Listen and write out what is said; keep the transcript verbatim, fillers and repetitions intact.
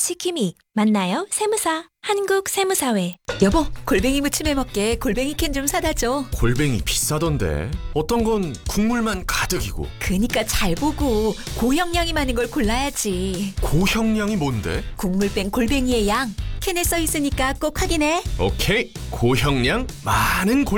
시키미 만나요 세무사 한국세무사회. 여보, 골뱅이 무침 해먹게 골뱅이 캔 좀 사다 줘. 골뱅이 비싸던데. 어떤 건 국물만 가득이고. 그니까 잘 보고 고형량이 많은 걸 골라야지. 고형량이 뭔데? 국물 뺀 골뱅이의 양 캔에 써 있으니까 꼭 확인해. 오케이. 고형량 많은 골